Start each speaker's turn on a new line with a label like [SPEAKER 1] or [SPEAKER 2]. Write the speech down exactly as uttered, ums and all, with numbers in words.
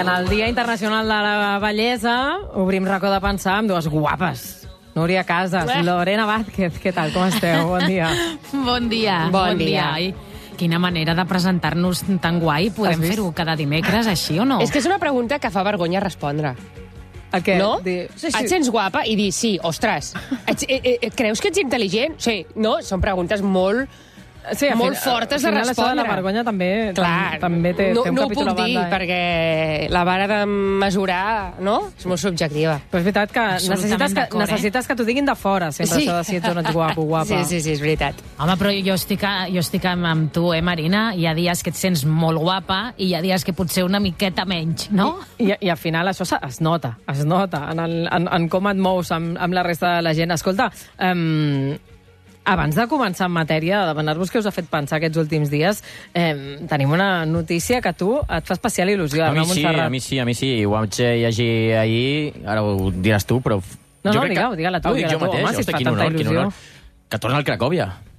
[SPEAKER 1] En el Dia Internacional de la Bellesa obrim racó de pensar amb dues guapes. Núria Casas, Lorena Vázquez, què tal, com esteu? Bon dia.
[SPEAKER 2] Bon dia.
[SPEAKER 3] Bon, bon dia. dia.
[SPEAKER 2] Ai, quina manera de presentar-nos tan guai. Podem fer-ho cada dimecres, així o no?
[SPEAKER 3] És que és una pregunta que fa vergonya respondre.
[SPEAKER 1] A què?
[SPEAKER 3] No?
[SPEAKER 1] Dir, sí, sí.
[SPEAKER 3] Et sents guapa? I dir, sí, ostres. Ets, eh, eh, creus que ets intel·ligent? Sí, no? Són preguntes molt...
[SPEAKER 1] Sí,
[SPEAKER 3] molt
[SPEAKER 1] fin,
[SPEAKER 3] fortes
[SPEAKER 1] de
[SPEAKER 3] respondre.
[SPEAKER 1] Això de la vergonya també,
[SPEAKER 3] Clar,
[SPEAKER 1] tam, també té,
[SPEAKER 3] no,
[SPEAKER 1] té un
[SPEAKER 3] no
[SPEAKER 1] capítol
[SPEAKER 3] ho puc
[SPEAKER 1] a
[SPEAKER 3] dir,
[SPEAKER 1] banda. Eh?
[SPEAKER 3] perquè la vara de mesurar, no?, és molt subjectiva.
[SPEAKER 1] Però és veritat que necessites que, necessites que t'ho diguin de fora, sempre,
[SPEAKER 3] Sí.
[SPEAKER 1] això de si ets o no ets guapo, guapa.
[SPEAKER 3] Sí, sí, sí, és veritat.
[SPEAKER 2] Home, però jo estic, a, jo estic amb, amb tu, eh, Marina? Hi ha dies que et sents molt guapa i hi ha dies que potser una miqueta menys, no?
[SPEAKER 1] I, i al final això es nota, es nota en, el, en, en com et mous amb, amb la resta de la gent. Escolta, um, abans de començar en matèria, de demanar-vos què us ha fet pensar aquests últims dies, eh, tenim una notícia que a tu et fa especial il·lusió.
[SPEAKER 4] A mi
[SPEAKER 1] Arnau
[SPEAKER 4] sí,
[SPEAKER 1] Montserrat.
[SPEAKER 4] a mi sí, a mi sí. Ho vaig llegir ahir, ara ho diràs tu, però...
[SPEAKER 1] No,
[SPEAKER 4] jo
[SPEAKER 1] no,
[SPEAKER 4] crec
[SPEAKER 1] digue-ho,
[SPEAKER 4] que...
[SPEAKER 1] digue-la tu,
[SPEAKER 4] Ah, ho dic
[SPEAKER 1] digue-la
[SPEAKER 4] jo
[SPEAKER 1] tu,
[SPEAKER 4] mateix,
[SPEAKER 1] home, si et
[SPEAKER 4] ostres,
[SPEAKER 1] fa
[SPEAKER 4] quin
[SPEAKER 1] tanta
[SPEAKER 4] honor, quin
[SPEAKER 1] il·lusió.
[SPEAKER 4] honor. Que torna al Cracòvia.